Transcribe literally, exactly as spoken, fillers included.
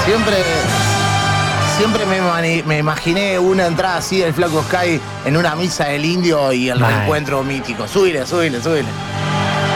Siempre, siempre me, mani- me imaginé una entrada así del Flaco Sky en una misa del Indio y el Mal. reencuentro mítico. Súbile, súbile, súbile.